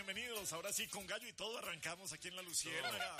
bienvenidos. Ahora sí, con gallo y todo arrancamos aquí en La Luciérnaga.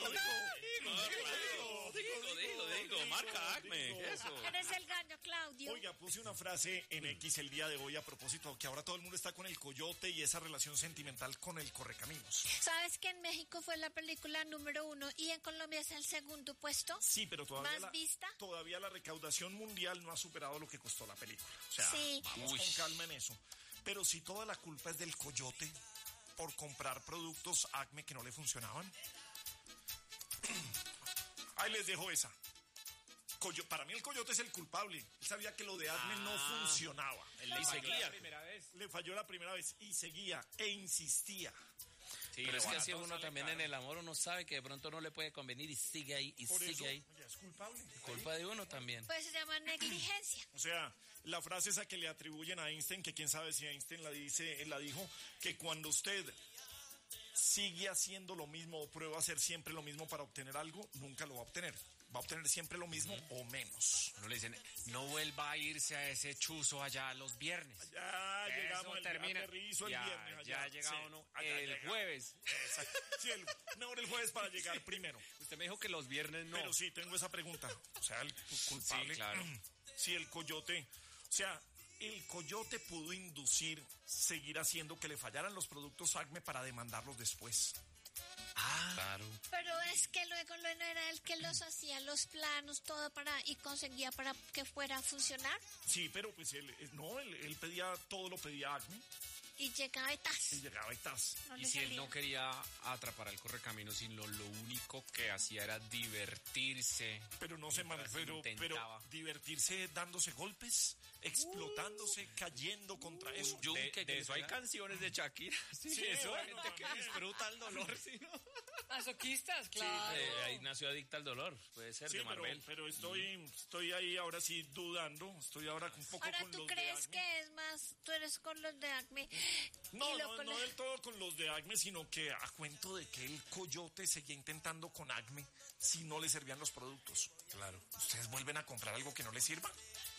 Digo, marca Acme, eso. Eres el gallo, Claudio. Oiga, puse una frase en X el día de hoy a propósito, que ahora todo el mundo está con el coyote y esa relación sentimental con el correcaminos. ¿Sabes que en México fue la película número 1 y en Colombia es el segundo puesto? Sí, pero todavía ¿Más vista? Todavía la recaudación mundial no ha superado lo que costó la película. O sea, sí. Vamos con calma en eso. Pero si toda la culpa es del coyote por comprar productos Acme que no le funcionaban. Ahí les dejo esa. Para mí el coyote es el culpable. Él sabía que lo de Acme no funcionaba. Y seguía. Le falló la primera vez y seguía e insistía. Sí, pero es que así uno también caro. En el amor uno sabe que de pronto no le puede convenir y sigue ahí y por sigue eso, ahí. Ya es culpable. Culpa de uno también. Pues se llama negligencia. O sea, la frase esa que le atribuyen a Einstein, que quién sabe si Einstein la dijo, que cuando usted sigue haciendo lo mismo o prueba a hacer siempre lo mismo para obtener algo, nunca lo va a obtener. Va a obtener siempre lo mismo o menos. No le dicen, no vuelva a irse a ese chuzo allá los viernes. Ya llegamos al termina. El viernes. Allá. Ya llegado uno el jueves. Exacto. Sí, mejor el jueves para llegar primero. Usted me dijo que los viernes no. Pero sí, tengo esa pregunta. O sea, el culpable. Sí, claro. Si el coyote, o sea, el coyote pudo inducir seguir haciendo que le fallaran los productos Acme para demandarlos después. Claro. Pero es que luego no era él que los hacía, los planos, todo y conseguía para que fuera a funcionar. Sí, pero pues él pedía, todo lo pedía Acme. Y llegaba y tas. No y si él no quería atrapar al correcaminos, sino lo único que hacía era divertirse. Pero no se pero divertirse dándose golpes, explotándose, cayendo contra eso. De eso hay canciones de Shakira. Sí, eso hay gente que disfruta el dolor. ¿Sí, no? Masoquistas, claro. Sí, ahí nació Adicta al Dolor, puede ser, de Marvel. Pero estoy ahí ahora sí dudando, estoy ahora un poco ahora, con los de Acme. ¿tú crees que es más, tú eres con los de Acme? No del todo con los de Acme, sino que a cuento de que el coyote seguía intentando con Acme si no le servían los productos. Claro. ¿Ustedes vuelven a comprar algo que no les sirva?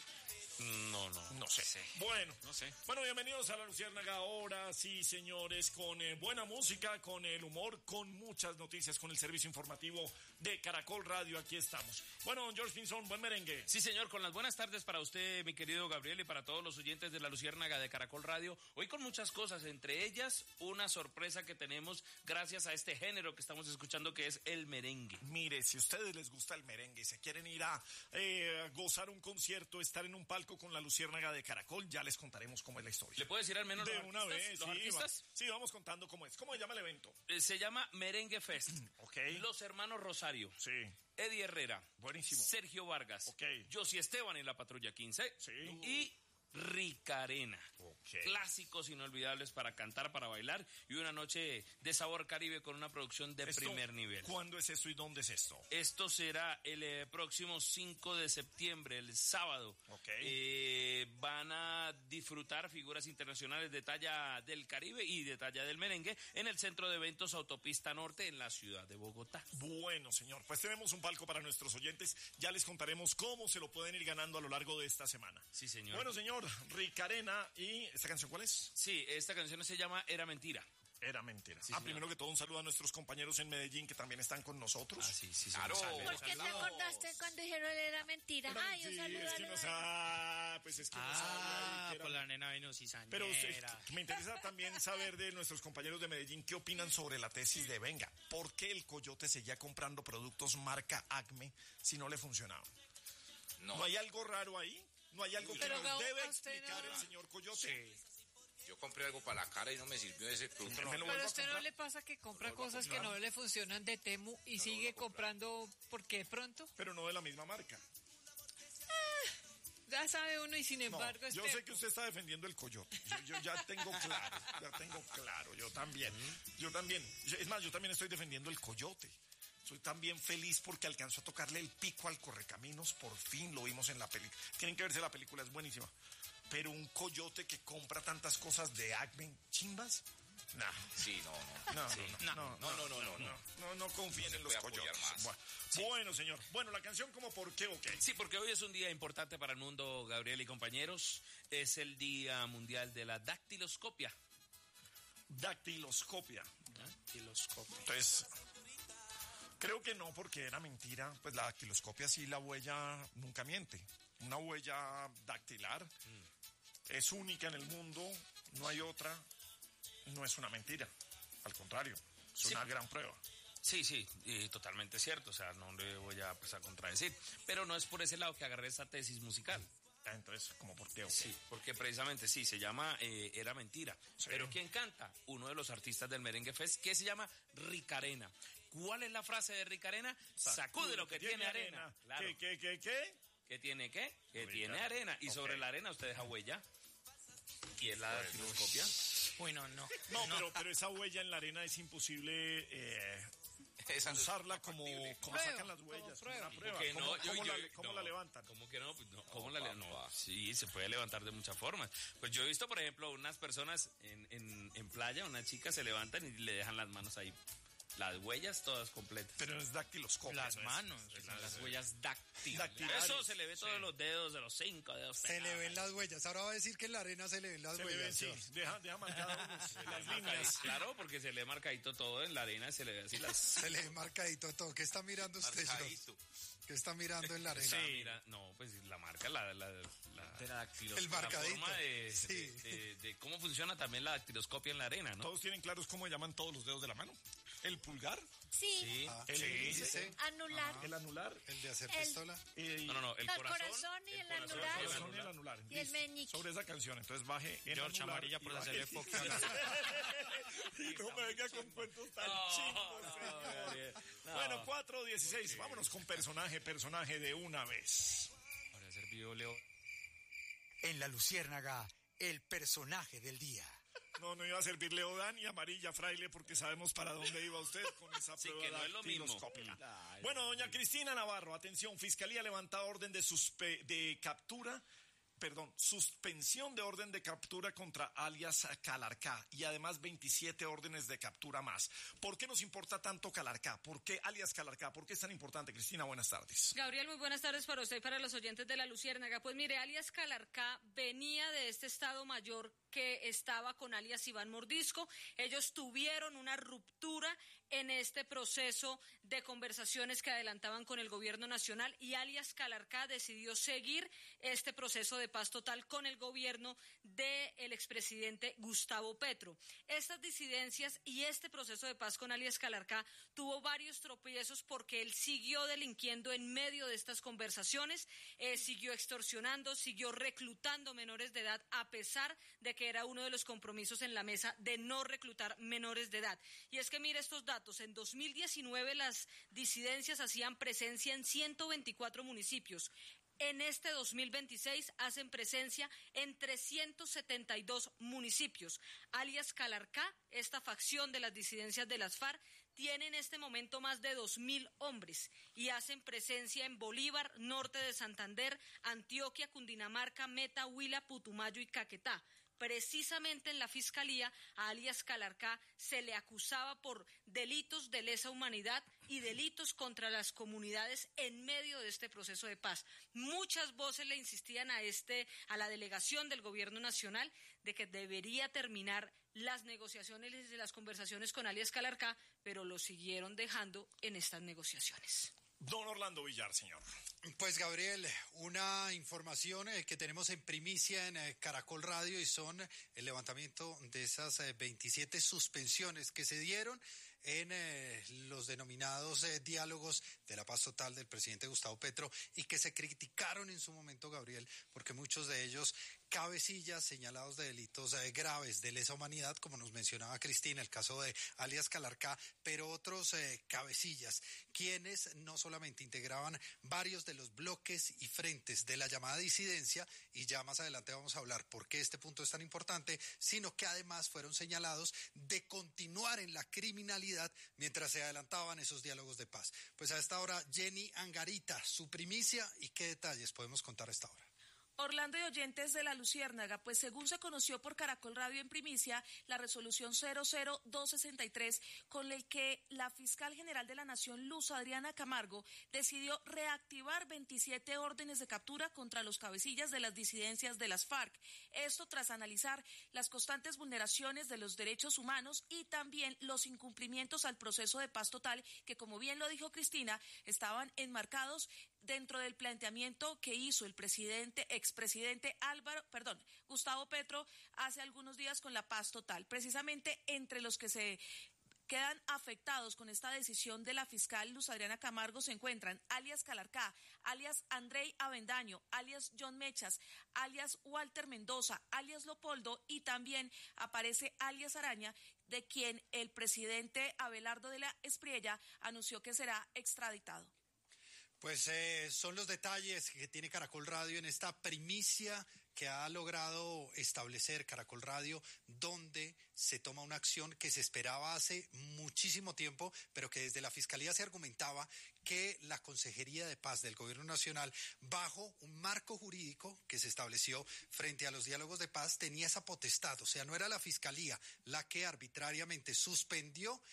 No sé. Bueno, no sé. Bueno, bienvenidos a La Luciérnaga. Ahora sí, señores, con buena música, con el humor, con muchas noticias, con el servicio informativo de Caracol Radio. Aquí estamos. Bueno, don George Pinzón, buen merengue. Sí, señor, con las buenas tardes para usted, mi querido Gabriel, y para todos los oyentes de La Luciérnaga de Caracol Radio. Hoy con muchas cosas, entre ellas una sorpresa que tenemos gracias a este género que estamos escuchando, que es el merengue. Mire, si a ustedes les gusta el merengue y se quieren ir a gozar un concierto, estar en un palco con La Luciérnaga de Caracol, ya les contaremos cómo es la historia. ¿Le puede decir al menos de los una artistas? vez? ¿Los artistas? Sí, vamos contando cómo es. ¿Cómo se llama el evento? Se llama Merengue Fest. Ok. Los hermanos Rosario. Sí. Eddie Herrera. Buenísimo. Sergio Vargas. Ok. Josie Esteban en la Patrulla 15. Sí. Y Ricarena. Ok. Clásicos inolvidables para cantar, para bailar y una noche de sabor caribe con una producción de primer nivel. ¿Cuándo es esto y dónde es esto? Esto será el próximo 5 de septiembre, el sábado. Ok. Van a disfrutar figuras internacionales de talla del Caribe y de talla del merengue en el Centro de Eventos Autopista Norte en la ciudad de Bogotá. Bueno, señor, pues tenemos un palco para nuestros oyentes. Ya les contaremos cómo se lo pueden ir ganando a lo largo de esta semana. Sí, señor. Bueno, señor, Ricarena, ¿y esta canción cuál es? Sí, esta canción se llama Era Mentira. Era mentira. Sí, primero que todo, un saludo a nuestros compañeros en Medellín que también están con nosotros. Sí. Claro. ¿Por qué te acordaste cuando dijeron era mentira? Ay, un saludo es que no sabe, pues es que no sabe. Por la nena Venus y Pero me interesa también saber de nuestros compañeros de Medellín qué opinan sobre la tesis de Venga. ¿Por qué el coyote seguía comprando productos marca Acme si no le funcionaban? ¿No hay algo raro ahí? ¿No hay algo que nos debe explicar el señor Coyote? Sí. Yo compré algo para la cara y no me sirvió ese producto. Pero a usted no le pasa que compra cosas que no le funcionan de Temu y sigue comprando porque de pronto. Pero no de la misma marca. Ya sabe uno y sin embargo yo sé que usted está defendiendo el coyote. Yo ya tengo claro. Yo también. Es más, yo también estoy defendiendo el coyote. Soy también feliz porque alcanzó a tocarle el pico al correcaminos. Por fin lo vimos en la película. Tienen que verse la película, es buenísima. Pero un coyote que compra tantas cosas de Acme, chimbas. No. Sí, No confíen en los coyotes. Bueno, señor. Bueno, la canción como por qué o qué. Sí, porque hoy es un día importante para el mundo, Gabriel y compañeros. Es el Día Mundial de la Dactiloscopia. Dactiloscopia. Dactiloscopia. Entonces, creo que no, porque era mentira. Pues la dactiloscopia sí, la huella nunca miente. Una huella dactilar es única en el mundo, no hay otra, no es una mentira. Al contrario, es una gran prueba. Sí, totalmente cierto, o sea, no le voy a, pues, a contradecir, pero no es por ese lado que agarré esta tesis musical. Entonces, ¿cómo por qué? Sí, porque precisamente sí, se llama Era Mentira. Sí. Pero ¿quién canta? Uno de los artistas del Merengue Fest, que se llama Ricarena. ¿Cuál es la frase de Ricarena? Sacude lo que tiene arena. Claro. ¿Qué? ¿Qué tiene qué? Que tiene arena. Y sobre la arena usted deja huella. ¿Y es la dactiloscopia? Uy, no. No, pero esa huella en la arena es imposible usarla como sacan las huellas, como una prueba. Que no, ¿Cómo la levantan? ¿Cómo que no? Pues no, ¿cómo la levantan? No, sí, se puede levantar de muchas formas. Pues yo he visto, por ejemplo, unas personas en playa, unas chicas se levantan y le dejan las manos ahí. Las huellas todas completas. Pero no es dactiloscopia. Las manos. Las huellas dactilares. Eso se le ve todos los dedos de los 5 dedos. Se le ven las huellas. Ahora va a decir que en la arena se le ven las huellas. Sí, deja marcadas las líneas. Claro, porque se le ve marcadito todo en la arena, se le ve así las... Se le ve marcadito todo. ¿Qué está mirando usted, George? ¿Qué está mirando en la arena? Sí, mira, no, pues la marca, de la dactiloscopia. El marcadito. La forma de cómo funciona también la dactiloscopia en la arena, ¿no? ¿Todos tienen claros cómo llaman todos los dedos de la mano? ¿El pulgar? Sí. ¿El índice? Anular. ¿El anular? El de hacer pistola. No, el corazón y el anular. El corazón y el anular. Y el meñique. Sobre esa canción, entonces baje en George anular Amarilla y por baje- hacerle foco. Y no me venga con cuentos tan chingos, señor. Bueno, 4:16. Vámonos con personaje de una vez. Para hacer video, Leo. En La Luciérnaga, el personaje del día. No iba a servir Leodán y Amarilla Fraile porque sabemos para dónde iba usted con esa Sí, prueba que no es lo mismo. dactiloscópica. Bueno, doña Cristina Navarro, atención, Fiscalía levanta orden de captura, suspensión de orden de captura contra alias Calarcá y además 27 órdenes de captura más. ¿Por qué nos importa tanto Calarcá? ¿Por qué alias Calarcá? ¿Por qué es tan importante? Cristina, buenas tardes. Gabriel, muy buenas tardes para usted y para los oyentes de La Luciérnaga. Pues mire, alias Calarcá venía de este Estado Mayor que estaba con alias Iván Mordisco. Ellos tuvieron una ruptura en este proceso de conversaciones que adelantaban con el gobierno nacional y alias Calarcá decidió seguir este proceso de paz total con el gobierno del expresidente Gustavo Petro. Estas disidencias y este proceso de paz con alias Calarcá tuvo varios tropiezos porque él siguió delinquiendo en medio de estas conversaciones, siguió extorsionando, siguió reclutando menores de edad a pesar de que era uno de los compromisos en la mesa de no reclutar menores de edad. Y es que mire estos datos, en 2019 las disidencias hacían presencia en 124 municipios. En este 2026 hacen presencia en 372 municipios. Alias Calarcá, esta facción de las disidencias de las FARC, tiene en este momento más de 2.000 hombres y hacen presencia en Bolívar, norte de Santander, Antioquia, Cundinamarca, Meta, Huila, Putumayo y Caquetá. Precisamente en la Fiscalía a alias Calarcá se le acusaba por delitos de lesa humanidad y delitos contra las comunidades en medio de este proceso de paz. Muchas voces le insistían a la delegación del Gobierno Nacional de que debería terminar las negociaciones y las conversaciones con alias Calarcá, pero lo siguieron dejando en estas negociaciones. Don Orlando Villar, señor. Pues Gabriel, una información que tenemos en primicia en Caracol Radio y son el levantamiento de esas 27 suspensiones que se dieron en los denominados diálogos de la paz total del presidente Gustavo Petro y que se criticaron en su momento, Gabriel, porque muchos de ellos cabecillas señalados de delitos graves de lesa humanidad, como nos mencionaba Cristina, el caso de alias Calarcá, pero otros cabecillas, quienes no solamente integraban varios de los bloques y frentes de la llamada disidencia, y ya más adelante vamos a hablar por qué este punto es tan importante, sino que además fueron señalados de continuar en la criminalidad mientras se adelantaban esos diálogos de paz. Pues a esta hora, Jenny Angarita, su primicia y qué detalles podemos contar a esta hora. Orlando y oyentes de La Luciérnaga, pues según se conoció por Caracol Radio en primicia, la resolución 00263, con el que la fiscal general de la Nación, Luz Adriana Camargo, decidió reactivar 27 órdenes de captura contra los cabecillas de las disidencias de las FARC. Esto tras analizar las constantes vulneraciones de los derechos humanos y también los incumplimientos al proceso de paz total, que como bien lo dijo Cristina, estaban enmarcados dentro del planteamiento que hizo el expresidente Gustavo Petro hace algunos días con la paz total. Precisamente entre los que se quedan afectados con esta decisión de la fiscal Luz Adriana Camargo se encuentran alias Calarcá, alias Andrei Avendaño, alias John Mechas, alias Walter Mendoza, alias Leopoldo, y también aparece alias Araña, de quien el presidente Abelardo de la Espriella anunció que será extraditado. Pues son los detalles que tiene Caracol Radio en esta primicia que ha logrado establecer Caracol Radio, donde se toma una acción que se esperaba hace muchísimo tiempo, pero que desde la Fiscalía se argumentaba que la Consejería de Paz del Gobierno Nacional, bajo un marco jurídico que se estableció frente a los diálogos de paz, tenía esa potestad. O sea, no era la Fiscalía la que arbitrariamente suspendió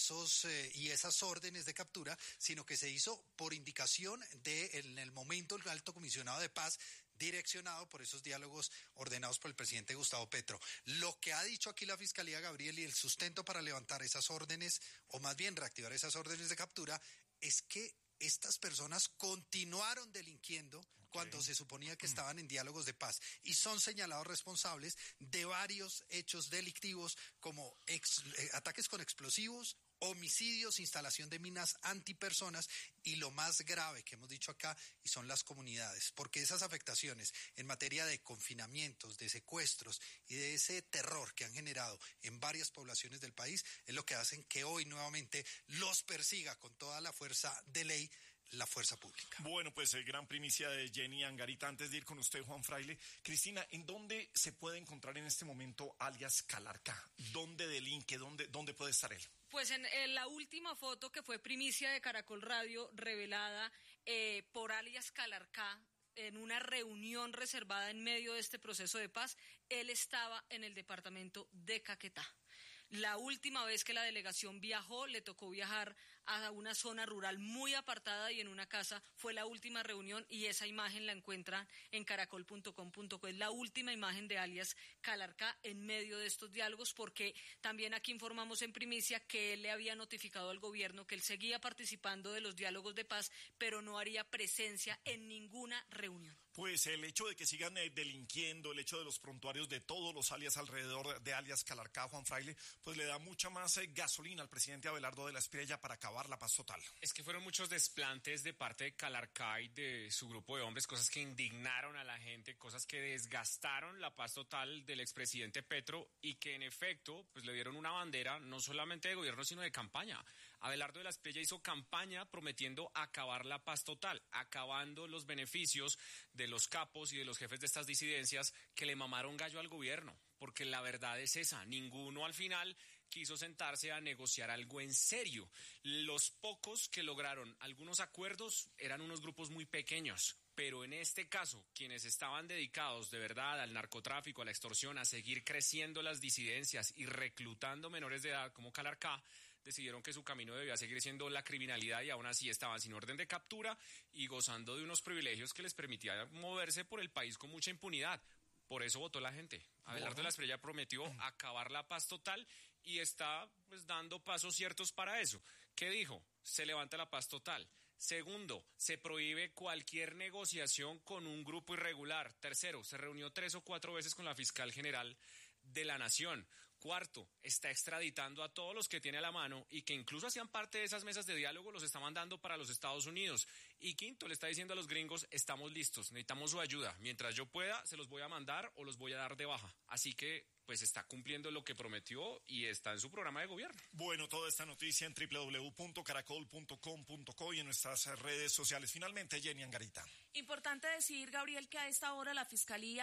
esas órdenes de captura, sino que se hizo por indicación en el momento el Alto Comisionado de Paz, direccionado por esos diálogos ordenados por el presidente Gustavo Petro. Lo que ha dicho aquí la Fiscalía, Gabriel, y el sustento para levantar esas órdenes, o más bien reactivar esas órdenes de captura, es que estas personas continuaron delinquiendo cuando se suponía que estaban en diálogos de paz y son señalados responsables de varios hechos delictivos como ataques con explosivos, homicidios, instalación de minas antipersonas y lo más grave que hemos dicho acá, y son las comunidades, porque esas afectaciones en materia de confinamientos, de secuestros y de ese terror que han generado en varias poblaciones del país es lo que hacen que hoy nuevamente los persiga con toda la fuerza de ley la fuerza pública. Bueno, pues gran primicia de Jenny Angarita. Antes de ir con usted, Juan Fraile, Cristina, ¿en dónde se puede encontrar en este momento alias Calarcá? ¿Dónde delinque? ¿Dónde puede estar él? Pues en la última foto que fue primicia de Caracol Radio, revelada por alias Calarcá, en una reunión reservada en medio de este proceso de paz, él estaba en el departamento de Caquetá. La última vez que la delegación viajó, le tocó viajar a una zona rural muy apartada y en una casa. Fue la última reunión y esa imagen la encuentran en caracol.com.co. Es la última imagen de alias Calarcá en medio de estos diálogos, porque también aquí informamos en primicia que él le había notificado al gobierno que él seguía participando de los diálogos de paz, pero no haría presencia en ninguna reunión. Pues el hecho de que sigan delinquiendo, el hecho de los prontuarios de todos los alias alrededor de alias Calarcá, Juan Fraile, pues le da mucha más gasolina al presidente Abelardo de la Espriella para acabar la paz total. Es que fueron muchos desplantes de parte de Calarcá y de su grupo de hombres, cosas que indignaron a la gente, cosas que desgastaron la paz total del expresidente Petro y que en efecto pues le dieron una bandera no solamente de gobierno sino de campaña. Abelardo de la Espriella hizo campaña prometiendo acabar la paz total, acabando los beneficios de los capos y de los jefes de estas disidencias que le mamaron gallo al gobierno, porque la verdad es esa, ninguno al final quiso sentarse a negociar algo en serio. Los pocos que lograron algunos acuerdos eran unos grupos muy pequeños, pero en este caso, quienes estaban dedicados de verdad al narcotráfico, a la extorsión, a seguir creciendo las disidencias y reclutando menores de edad como Calarcá, decidieron que su camino debía seguir siendo la criminalidad y aún así estaban sin orden de captura y gozando de unos privilegios que les permitían moverse por el país con mucha impunidad. Por eso votó la gente. Abelardo de la Espriella prometió acabar la paz total y está pues dando pasos ciertos para eso. ¿Qué dijo? Se levanta la paz total. Segundo, se prohíbe cualquier negociación con un grupo irregular. Tercero, se reunió 3 o 4 veces con la fiscal general de la Nación. Cuarto, está extraditando a todos los que tiene a la mano y que incluso hacían parte de esas mesas de diálogo, los está mandando para los Estados Unidos. Y quinto, le está diciendo a los gringos, estamos listos, necesitamos su ayuda. Mientras yo pueda, se los voy a mandar o los voy a dar de baja. Así que, pues está cumpliendo lo que prometió y está en su programa de gobierno. Bueno, toda esta noticia en www.caracol.com.co y en nuestras redes sociales. Finalmente, Jenny Angarita. Importante decir, Gabriel, que a esta hora la Fiscalía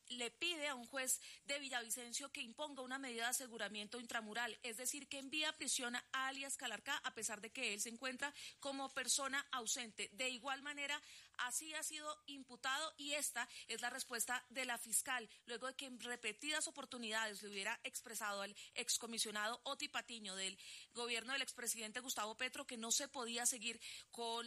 le pide a un juez de Villavicencio que imponga una medida de aseguramiento intramural, es decir, que envía a prisión a alias Calarcá a pesar de que él se encuentra como persona ausente. De igual manera, así ha sido imputado y esta es la respuesta de la fiscal, luego de que en repetidas oportunidades le hubiera expresado al excomisionado Oti Patiño del gobierno del expresidente Gustavo Petro que no se podía seguir con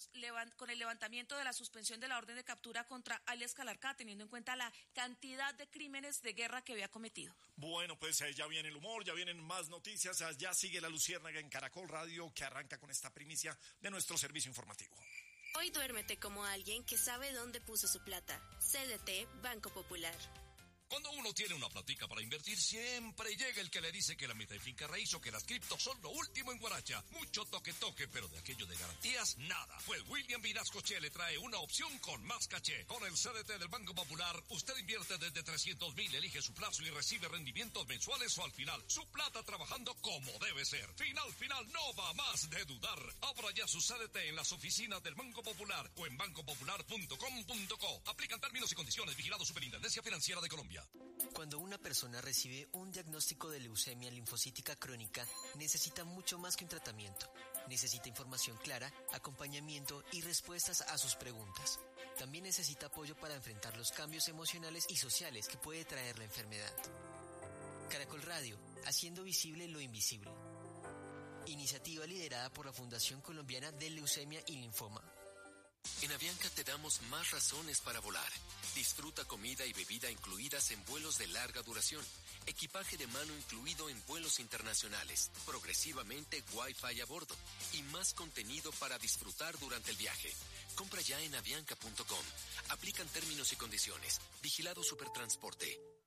el levantamiento de la suspensión de la orden de captura contra alias Calarcá, teniendo en cuenta la cantidad de crímenes de guerra que había cometido. Bueno, pues ya viene el humor, ya vienen más noticias, ya sigue La Luciérnaga en Caracol Radio, que arranca con esta primicia de nuestro servicio informativo. Hoy duérmete como alguien que sabe dónde puso su plata. CDT Banco Popular. Cuando uno tiene una platica para invertir, siempre llega el que le dice que la meta de finca raíz o que las criptos son lo último en Guaracha. Mucho toque, pero de aquello de garantías, nada. Pues William Vinascoche le trae una opción con más caché. Con el CDT del Banco Popular, usted invierte desde 300,000, elige su plazo y recibe rendimientos mensuales o al final. Su plata trabajando como debe ser. Final, no va más de dudar. Abra ya su CDT en las oficinas del Banco Popular o en bancopopular.com.co. Aplican términos y condiciones. Vigilado Superintendencia Financiera de Colombia. Cuando una persona recibe un diagnóstico de leucemia linfocítica crónica, necesita mucho más que un tratamiento. Necesita información clara, acompañamiento y respuestas a sus preguntas. También necesita apoyo para enfrentar los cambios emocionales y sociales que puede traer la enfermedad. Caracol Radio, haciendo visible lo invisible. Iniciativa liderada por la Fundación Colombiana de Leucemia y Linfoma. En Avianca te damos más razones para volar. Disfruta comida y bebida incluidas en vuelos de larga duración. Equipaje de mano incluido en vuelos internacionales. Progresivamente Wi-Fi a bordo. Y más contenido para disfrutar durante el viaje. Compra ya en avianca.com. Aplican términos y condiciones. Vigilado Supertransporte.